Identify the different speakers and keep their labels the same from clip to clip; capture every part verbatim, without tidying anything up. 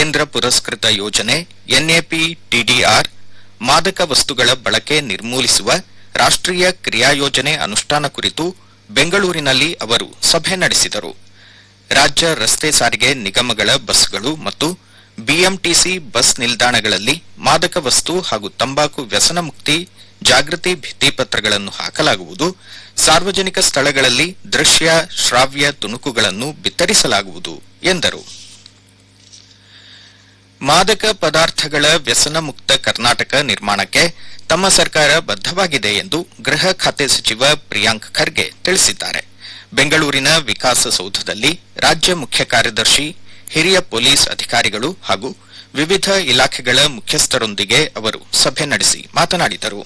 Speaker 1: ಕೇಂದ್ರ ಪುರಸ್ಕೃತ ಯೋಜನೆ ಎನ್ಎಪಿ ಟಿಡಿಆರ್ ಮಾದಕ ವಸ್ತುಗಳ ಬಳಕೆ ನಿರ್ಮೂಲಿಸುವ ರಾಷ್ಟ್ರೀಯ ಕ್ರಿಯಾಯೋಜನೆ ಅನುಷ್ಠಾನ ಕುರಿತು ಬೆಂಗಳೂರಿನಲ್ಲಿ ಅವರು ಸಭೆ ನಡೆಸಿದರು. ರಾಜ್ಯ ರಸ್ತೆ ಸಾರಿಗೆ ನಿಗಮಗಳ ಬಸ್ಗಳು ಮತ್ತು ಬಿಎಂಟಿಸಿ ಬಸ್ ನಿಲ್ದಾಣಗಳಲ್ಲಿ ಮಾದಕ ವಸ್ತು ಹಾಗೂ ತಂಬಾಕು ವ್ಯಸನ ಮುಕ್ತಿ ಜಾಗೃತಿ ಭಿತ್ತಿಪತ್ರಗಳನ್ನು ಹಾಕಲಾಗುವುದು. ಸಾರ್ವಜನಿಕ ಸ್ಥಳಗಳಲ್ಲಿ ದೃಶ್ಯ ಶ್ರಾವ್ಯ ತುಣುಕುಗಳನ್ನು ಬಿತ್ತರಿಸಲಾಗುವುದು ಎಂದರು. ಮಾದಕ ಪದಾರ್ಥಗಳ ವ್ಯಸನ ಮುಕ್ತ ಕರ್ನಾಟಕ ನಿರ್ಮಾಣಕ್ಕೆ ತಮ್ಮ ಸರ್ಕಾರ ಬದ್ಧವಾಗಿದೆ ಎಂದು ಗೃಹ ಖಾತೆ ಸಚಿವ ಪ್ರಿಯಾಂಕ್ ಖರ್ಗೆ ತಿಳಿಸಿದ್ದಾರೆ. ಬೆಂಗಳೂರಿನ ವಿಕಾಸಸೌಧದಲ್ಲಿ ರಾಜ್ಯ ಮುಖ್ಯ ಕಾರ್ಯದರ್ಶಿ, ಹಿರಿಯ ಪೊಲೀಸ್ ಅಧಿಕಾರಿಗಳು ಹಾಗೂ ವಿವಿಧ ಇಲಾಖೆಗಳ ಮುಖ್ಯಸ್ಥರೊಂದಿಗೆ ಅವರು ಸಭೆ ನಡೆಸಿ ಮಾತನಾಡಿದರು.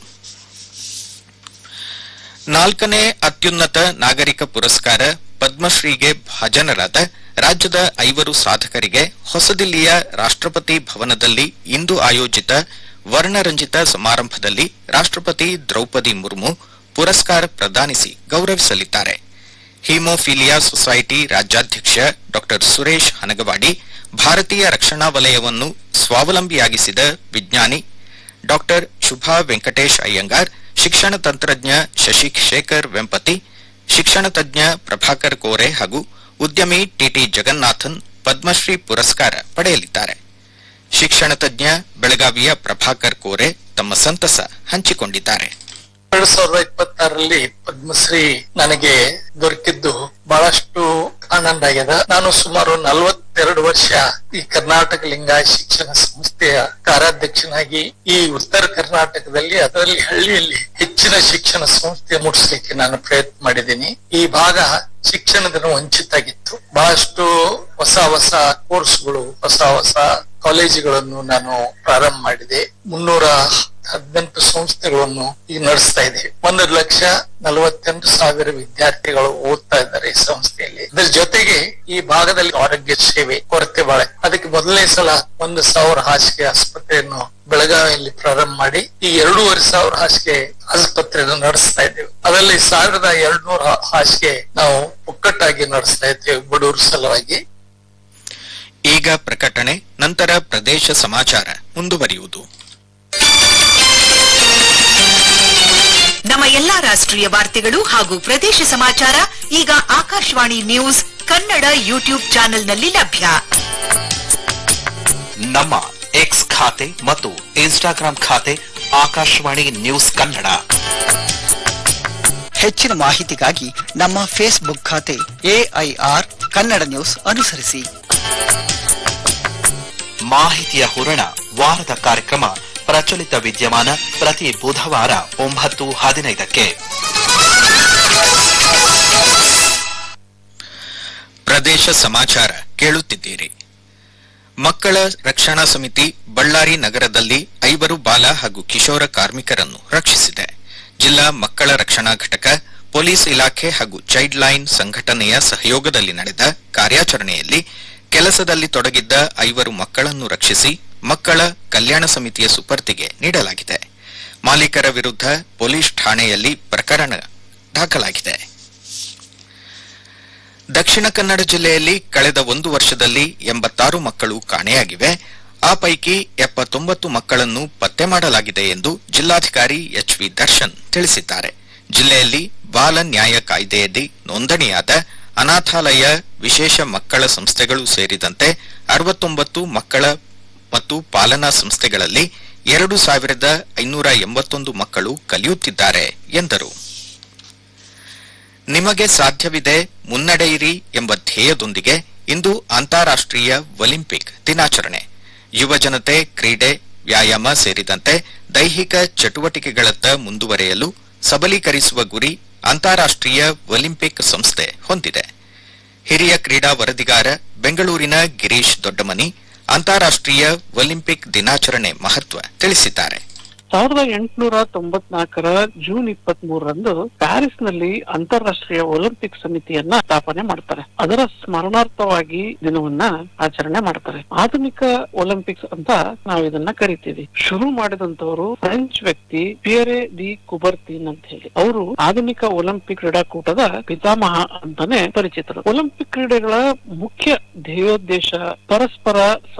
Speaker 1: ನಾಲ್ಕನೇ ಅತ್ಯುನ್ನತ ನಾಗರಿಕ ಪುರಸ್ಕಾರ ಪದ್ಮಶ್ರೀಗೆ ಭಾಜನರಾದ ರಾಜ್ಯದ ಐವರು ಸಾಧಕರಿಗೆ ಹೊಸದಿಲ್ಲಿಯ ರಾಷ್ಟ್ರಪತಿ ಭವನದಲ್ಲಿ ಇಂದು ಆಯೋಜಿತ ವರ್ಣರಂಜಿತ ಸಮಾರಂಭದಲ್ಲಿ ರಾಷ್ಟ್ರಪತಿ ದ್ರೌಪದಿ ಮುರ್ಮು ಪುರಸ್ಕಾರ ಪ್ರದಾನಿಸಿ ಗೌರವಿಸಲಿದ್ದಾರೆ. ಹಿಮೋಫಿಲಿಯಾ ಸೊಸೈಟಿ ರಾಜ್ಯಾಧ್ಯಕ್ಷ ಡಾ ಸುರೇಶ್ ಹನಗವಾಡಿ, ಭಾರತೀಯ ರಕ್ಷಣಾ ವಲಯವನ್ನು ಸ್ವಾವಲಂಬಿಯಾಗಿಸಿದ ವಿಜ್ಞಾನಿ ಡಾ ಶುಭಾ ವೆಂಕಟೇಶ್ ಅಯ್ಯಂಗಾರ್, ಶಿಕ್ಷಣ ತಂತ್ರಜ್ಞ ಶಶಿಶೇಖರ್ ವೆಂಪತಿ, ಶಿಕ್ಷಣ ತಜ್ಞ ಪ್ರಭಾಕರ್ ಕೋರೆ ಹಾಗೂ ಉದ್ಯಮಿ ಟಿಟಿ ಜಗನ್ನಾಥನ್ ಪದ್ಮಶ್ರೀ ಪುರಸ್ಕಾರ ಪಡೆಯಲಿದ್ದಾರೆ. ಶಿಕ್ಷಣ ತಜ್ಞ ಬೆಳಗಾವಿಯ ಪ್ರಭಾಕರ್ ಕೋರೆ ತಮ್ಮ ಸಂತಸ ಹಂಚಿಕೊಂಡಿದ್ದಾರೆ.
Speaker 2: ಎರಡ್ ಸಾವಿರದ ಇಪ್ಪತ್ತಾರರಲ್ಲಿ ಪದ್ಮಶ್ರೀ ನನಗೆ ದೊರಕಿದ್ದು ಬಹಳಷ್ಟು ಆನಂದ ಆಗಿದೆ. ನಾನು ಸುಮಾರು ನಲವತ್ತೆರಡು ವರ್ಷ ಈ ಕರ್ನಾಟಕ ಲಿಂಗಾಯತ ಶಿಕ್ಷಣ ಸಂಸ್ಥೆಯ ಕಾರ್ಯಾಧ್ಯಕ್ಷನಾಗಿ ಈ ಉತ್ತರ ಕರ್ನಾಟಕದಲ್ಲಿ, ಅದರಲ್ಲಿ ಹಳ್ಳಿಯಲ್ಲಿ ಹೆಚ್ಚಿನ ಶಿಕ್ಷಣ ಸಂಸ್ಥೆ ಮುಟ್ಟಿಸ್ಲಿಕ್ಕೆ ನಾನು ಪ್ರಯತ್ನ ಮಾಡಿದ್ದೀನಿ. ಈ ಭಾಗ ಶಿಕ್ಷಣದಿಂದ ವಂಚಿತಾಗಿತ್ತು. ಬಹಳಷ್ಟು ಹೊಸ ಹೊಸ ಕೋರ್ಸ್ಗಳು, ಹೊಸ ಹೊಸ ಕಾಲೇಜುಗಳನ್ನು ನಾನು ಪ್ರಾರಂಭ ಮಾಡಿದೆ. ಮುನ್ನೂರ ಹದಿನೆಂಟು ಸಂಸ್ಥೆಗಳನ್ನು ಈಗ ನಡೆಸ್ತಾ ಇದೆ. ಒಂದು ಲಕ್ಷ ನಲವತ್ತೆಂಟು ಸಾವಿರ ವಿದ್ಯಾರ್ಥಿಗಳು ಓದ್ತಾ ಇದ್ದಾರೆ ಈ ಸಂಸ್ಥೆಯಲ್ಲಿ. ಇದರ ಜೊತೆಗೆ ಈ ಭಾಗದಲ್ಲಿ ಆರೋಗ್ಯ ಸೇವೆ ಕೊರತೆ ಬಹಳ. ಅದಕ್ಕೆ ಮೊದಲನೇ ಸಲ ಒಂದು ಸಾವಿರ ಹಾಸಿಗೆ ಆಸ್ಪತ್ರೆಯನ್ನು ಬೆಳಗಾವಿಯಲ್ಲಿ ಪ್ರಾರಂಭ ಮಾಡಿ ಈ ಎರಡೂವರೆ ಸಾವಿರ ಹಾಸಿಗೆ ಆಸ್ಪತ್ರೆಯನ್ನು ನಡೆಸ್ತಾ ಇದ್ದೇವೆ. ಅದರಲ್ಲಿ ಸಾವಿರದ ಎರಡ್ ನೂರ ಹಾಸಿಗೆ ನಾವು ಒಕ್ಕಟ್ಟಾಗಿ ನಡೆಸ್ತಾ ಇದ್ದೇವೆ ಬಡವರ ಸಲುವಾಗಿ.
Speaker 1: ಈಗ ಪ್ರಕಟಣೆ, ನಂತರ ಪ್ರದೇಶ ಸಮಾಚಾರ ಮುಂದುವರಿಯುವುದು.
Speaker 3: ನಮ್ಮ ಎಲ್ಲಾ ರಾಷ್ಟ್ರೀಯ ವಾರ್ತೆಗಳು ಹಾಗೂ ಪ್ರದೇಶ ಸಮಾಚಾರ ಈಗ ಆಕಾಶವಾಣಿ ನ್ಯೂಸ್ ಕನ್ನಡ ಯೂಟ್ಯೂಬ್ ಚಾನೆಲ್ನಲ್ಲಿ ಲಭ್ಯ.
Speaker 4: ನಮ್ಮ ಎಕ್ಸ್ ಖಾತೆ ಮತ್ತು ಇನ್ಸ್ಟಾಗ್ರಾಂ ಖಾತೆ ಆಕಾಶವಾಣಿ ನ್ಯೂಸ್ ಕನ್ನಡ.
Speaker 5: ಹೆಚ್ಚಿನ ಮಾಹಿತಿಗಾಗಿ ನಮ್ಮ ಫೇಸ್ಬುಕ್ ಖಾತೆ ಎಐಆರ್ ಕನ್ನಡ ನ್ಯೂಸ್ ಅನುಸರಿಸಿ.
Speaker 4: ಮಾಹಿತಿಯ ಹೂರಣ ವಾರದ ಕಾರ್ಯಕ್ರಮ ಪ್ರಚಲಿತ ವಿದ್ಯಮಾನ ಪ್ರತಿ ಬುಧವಾರ ಒಂಬತ್ತು ಹದಿನೈದಕ್ಕೆ.
Speaker 1: ಪ್ರದೇಶ ಸಮಾಚಾರ ಕೇಳುತ್ತಿದ್ದೀರಿ. ಮಕ್ಕಳ ರಕ್ಷಣಾ ಸಮಿತಿ ಬಳ್ಳಾರಿ ನಗರದಲ್ಲಿ ಐವರು ಬಾಲ ಹಾಗೂ ಕಿಶೋರ ಕಾರ್ಮಿಕರನ್ನು ರಕ್ಷಿಸಿದೆ. ಜಿಲ್ಲಾ ಮಕ್ಕಳ ರಕ್ಷಣಾ ಘಟಕ, ಪೊಲೀಸ್ ಇಲಾಖೆ ಹಾಗೂ ಚೈಲ್ಡ್ ಲೈನ್ ಸಂಘಟನೆಯ ಸಹಯೋಗದಲ್ಲಿ ನಡೆದ ಕಾರ್ಯಾಚರಣೆಯಲ್ಲಿ ಕೆಲಸದಲ್ಲಿ ತೊಡಗಿದ್ದ ಐವರು ಮಕ್ಕಳನ್ನು ರಕ್ಷಿಸಿ ಮಕ್ಕಳ ಕಲ್ಯಾಣ ಸಮಿತಿಯ ಸುಪರ್ದಿಗೆ ನೀಡಲಾಗಿದೆ. ಮಾಲೀಕರ ವಿರುದ್ಧ ಪೊಲೀಸ್ ಠಾಣೆಯಲ್ಲಿ ಪ್ರಕರಣ ದಾಖಲಾಗಿದೆ. ದಕ್ಷಿಣ ಕನ್ನಡ ಜಿಲ್ಲೆಯಲ್ಲಿ ಕಳೆದ ಒಂದು ವರ್ಷದಲ್ಲಿ ಎಂಬತ್ತಾರು ಮಕ್ಕಳು ಕಾಣೆಯಾಗಿವೆ. ಆ ಪೈಕಿ ಎಪ್ಪತ್ತೊಂಬತ್ತು ಮಕ್ಕಳನ್ನು ಪತ್ತೆ ಮಾಡಲಾಗಿದೆ ಎಂದು ಜಿಲ್ಲಾಧಿಕಾರಿ ಎಚ್ ವಿ ದರ್ಶನ್ ತಿಳಿಸಿದ್ದಾರೆ. ಜಿಲ್ಲೆಯಲ್ಲಿ ಬಾಲ ನ್ಯಾಯ ಕಾಯ್ದೆಯಡಿ ನೋಂದಣಿಯಾದ ಅನಾಥಾಲಯ, ವಿಶೇಷ ಮಕ್ಕಳ ಸಂಸ್ಥೆಗಳು ಸೇರಿದಂತೆ ಅರವತ್ತೊಂಬತ್ತು ಮಕ್ಕಳ ಮತ್ತು ಪಾಲನಾ ಸಂಸ್ಥೆಗಳಲ್ಲಿ ಎರಡು ಸಾವಿರದ ಐನೂರ ಎಂಬತ್ತೊಂದು ಮಕ್ಕಳು ಕಲಿಯುತ್ತಿದ್ದಾರೆ ಎಂದರು. ನಿಮಗೆ ಸಾಧ್ಯವಿದೆ, ಮುನ್ನಡೆಯಿರಿ ಎಂಬ ಧ್ಯೇಯದೊಂದಿಗೆ ಇಂದು ಅಂತಾರಾಷ್ಟ್ರೀಯ ಒಲಿಂಪಿಕ್ ದಿನಾಚರಣೆ. ಯುವಜನತೆ ಕ್ರೀಡೆ, ವ್ಯಾಯಾಮ ಸೇರಿದಂತೆ ದೈಹಿಕ ಚಟುವಟಿಕೆಗಳತ್ತ ಮುಂದುವರೆಯಲು ಸಬಲೀಕರಿಸುವ ಗುರಿ ಅಂತಾರಾಷ್ಟ್ರೀಯ ಒಲಿಂಪಿಕ್ ಸಂಸ್ಥೆ ಹೊಂದಿದೆ. ಹಿರಿಯ ಕ್ರೀಡಾ ವರದಿಗಾರ ಬೆಂಗಳೂರಿನ ಗಿರೀಶ್ ದೊಡ್ಡಮನಿ ಅಂತಾರಾಷ್ಟ್ರೀಯ ಒಲಿಂಪಿಕ್ ದಿನಾಚರಣೆ ಮಹತ್ವ ತಿಳಿಸಿದ್ದಾರೆ.
Speaker 6: ಸಾವಿರದ ಎಂಟುನೂರ ತೊಂಬತ್ನಾಲ್ಕರ ಜೂನ್ ಇಪ್ಪತ್ತ್ ಮೂರರಂದು ಪ್ಯಾರಿಸ್ ನಲ್ಲಿ ಅಂತಾರಾಷ್ಟ್ರೀಯ ಒಲಿಂಪಿಕ್ ಸಮಿತಿಯನ್ನ ಸ್ಥಾಪನೆ ಮಾಡ್ತಾರೆ. ಅದರ ಸ್ಮರಣಾರ್ಥವಾಗಿ ದಿನವನ್ನ ಆಚರಣೆ ಮಾಡ್ತಾರೆ. ಆಧುನಿಕ ಒಲಿಂಪಿಕ್ಸ್ ಅಂತ ನಾವು ಇದನ್ನ ಕರಿತೀವಿ. ಶುರು ಮಾಡಿದಂತವರು ಫ್ರೆಂಚ್ ವ್ಯಕ್ತಿ ಪಿಯರೆ ದಿ ಕುಬರ್ತಿನ್ ಅಂತ ಹೇಳಿ. ಅವರು ಆಧುನಿಕ ಒಲಿಂಪಿಕ್ ಕ್ರೀಡಾಕೂಟದ ಪಿತಾಮಹ ಅಂತಾನೆ ಪರಿಚಿತರು. ಒಲಿಂಪಿಕ್ ಕ್ರೀಡೆಗಳ ಮುಖ್ಯ ಧ್ಯೇಯೋದ್ದೇಶ ಪರಸ್ಪರ